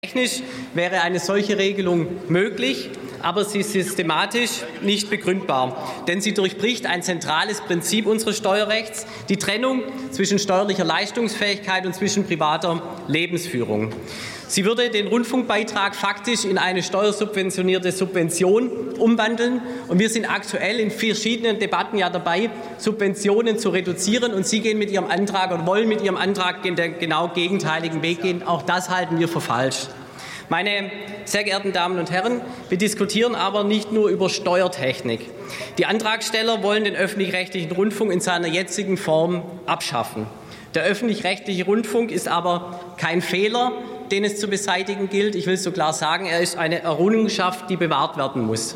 Technisch wäre eine solche Regelung möglich, aber sie ist systematisch nicht begründbar, denn sie durchbricht ein zentrales Prinzip unseres Steuerrechts, die Trennung zwischen steuerlicher Leistungsfähigkeit und zwischen privater Lebensführung. Sie würde den Rundfunkbeitrag faktisch in eine steuersubventionierte Subvention umwandeln. Und wir sind aktuell in verschiedenen Debatten ja dabei, Subventionen zu reduzieren. Und Sie gehen mit Ihrem Antrag und wollen mit Ihrem Antrag den genau gegenteiligen Weg gehen. Auch das halten wir für falsch. Meine sehr geehrten Damen und Herren, wir diskutieren aber nicht nur über Steuertechnik. Die Antragsteller wollen den öffentlich-rechtlichen Rundfunk in seiner jetzigen Form abschaffen. Der öffentlich-rechtliche Rundfunk ist aber kein Fehler, den es zu beseitigen gilt. Ich will es so klar sagen, er ist eine Errungenschaft, die bewahrt werden muss.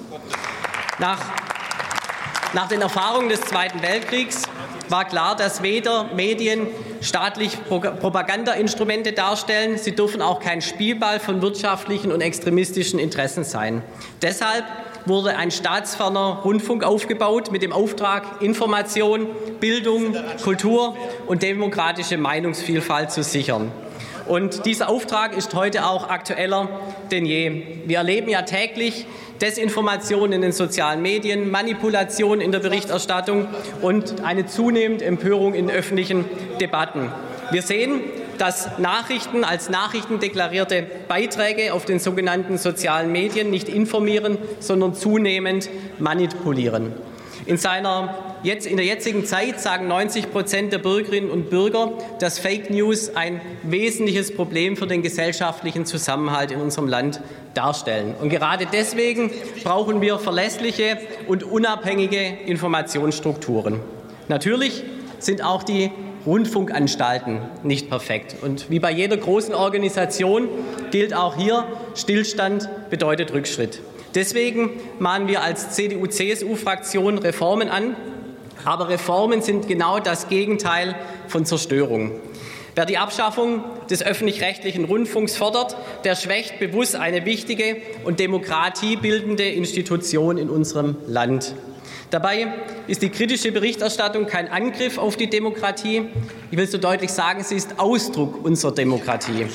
Nach den Erfahrungen des Zweiten Weltkriegs war klar, dass weder Medien staatlich Propagandainstrumente darstellen, sie dürfen auch kein Spielball von wirtschaftlichen und extremistischen Interessen sein. Deshalb wurde ein staatsferner Rundfunk aufgebaut mit dem Auftrag, Information, Bildung, Kultur und demokratische Meinungsvielfalt zu sichern. Und dieser Auftrag ist heute auch aktueller denn je. Wir erleben ja täglich Desinformation in den sozialen Medien, Manipulation in der Berichterstattung und eine zunehmende Empörung in öffentlichen Debatten. Wir sehen, dass Nachrichten als Nachrichten deklarierte Beiträge auf den sogenannten sozialen Medien nicht informieren, sondern zunehmend manipulieren. In der jetzigen Zeit sagen 90% der Bürgerinnen und Bürger, dass Fake News ein wesentliches Problem für den gesellschaftlichen Zusammenhalt in unserem Land darstellen. Und gerade deswegen brauchen wir verlässliche und unabhängige Informationsstrukturen. Natürlich sind auch die Rundfunkanstalten nicht perfekt. Und wie bei jeder großen Organisation gilt auch hier, Stillstand bedeutet Rückschritt. Deswegen mahnen wir als CDU-CSU-Fraktion Reformen an. Aber Reformen sind genau das Gegenteil von Zerstörung. Wer die Abschaffung des öffentlich-rechtlichen Rundfunks fordert, der schwächt bewusst eine wichtige und demokratiebildende Institution in unserem Land. Dabei ist die kritische Berichterstattung kein Angriff auf die Demokratie. Ich will so deutlich sagen, sie ist Ausdruck unserer Demokratie.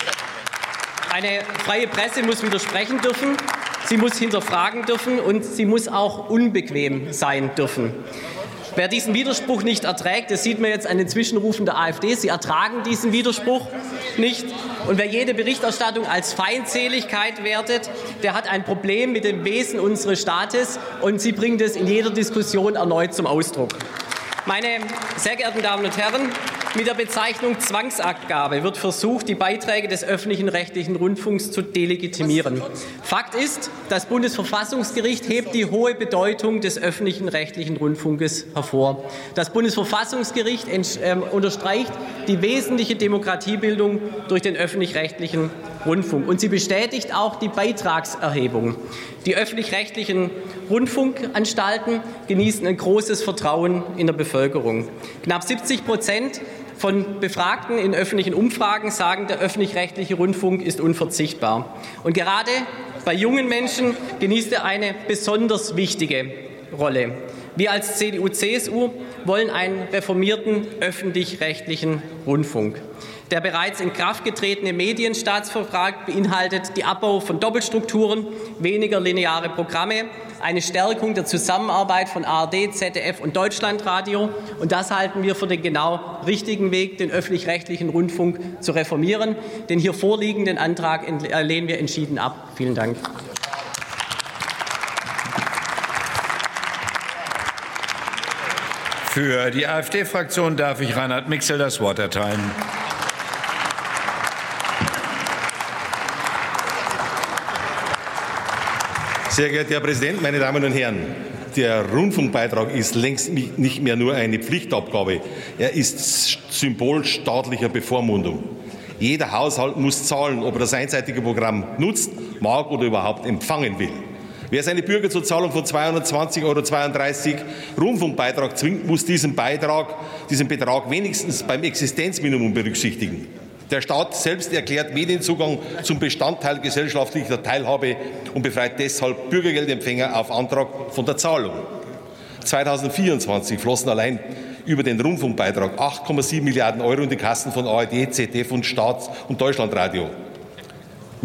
Eine freie Presse muss widersprechen dürfen, sie muss hinterfragen dürfen und sie muss auch unbequem sein dürfen. Wer diesen Widerspruch nicht erträgt, das sieht man jetzt an den Zwischenrufen der AfD, sie ertragen diesen Widerspruch nicht. Und wer jede Berichterstattung als Feindseligkeit wertet, der hat ein Problem mit dem Wesen unseres Staates und sie bringen das in jeder Diskussion erneut zum Ausdruck. Meine sehr geehrten Damen und Herren, mit der Bezeichnung Zwangsabgabe wird versucht, die Beiträge des öffentlichen rechtlichen Rundfunks zu delegitimieren. Fakt ist, das Bundesverfassungsgericht hebt die hohe Bedeutung des öffentlichen rechtlichen Rundfunkes hervor. Das Bundesverfassungsgericht unterstreicht die wesentliche Demokratiebildung durch den öffentlich-rechtlichen Rundfunk. Und sie bestätigt auch die Beitragserhebung. Die öffentlich-rechtlichen Rundfunkanstalten genießen ein großes Vertrauen in der Bevölkerung. Knapp 70% von Befragten in öffentlichen Umfragen sagen, der öffentlich-rechtliche Rundfunk ist unverzichtbar. Und gerade bei jungen Menschen genießt er eine besonders wichtige Rolle. Wir als CDU-CSU wollen einen reformierten öffentlich-rechtlichen Rundfunk. Der bereits in Kraft getretene Medienstaatsvertrag beinhaltet den Abbau von Doppelstrukturen, weniger lineare Programme, eine Stärkung der Zusammenarbeit von ARD, ZDF und Deutschlandradio. Und das halten wir für den genau richtigen Weg, den öffentlich-rechtlichen Rundfunk zu reformieren. Den hier vorliegenden Antrag lehnen wir entschieden ab. Vielen Dank. Für die AfD-Fraktion darf ich Reinhard Mixel das Wort erteilen. Sehr geehrter Herr Präsident, meine Damen und Herren! Der Rundfunkbeitrag ist längst nicht mehr nur eine Pflichtabgabe. Er ist Symbol staatlicher Bevormundung. Jeder Haushalt muss zahlen, ob er das einseitige Programm nutzt, mag oder überhaupt empfangen will. Wer seine Bürger zur Zahlung von 220,32 € Rundfunkbeitrag zwingt, muss diesen Betrag wenigstens beim Existenzminimum berücksichtigen. Der Staat selbst erklärt Medienzugang zum Bestandteil gesellschaftlicher Teilhabe und befreit deshalb Bürgergeldempfänger auf Antrag von der Zahlung. 2024 flossen allein über den Rundfunkbeitrag 8,7 Milliarden € in die Kassen von ARD, ZDF und Staats- und Deutschlandradio.